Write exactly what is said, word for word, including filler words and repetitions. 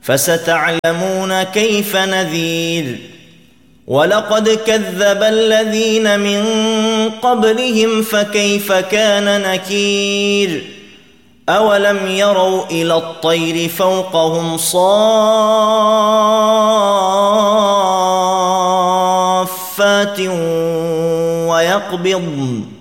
فستعلمون كيف نذير. ولقد كذب الذين من قبلهم فكيف كان نكير. أولم يروا إلى الطير فوقهم صافات ويقبضن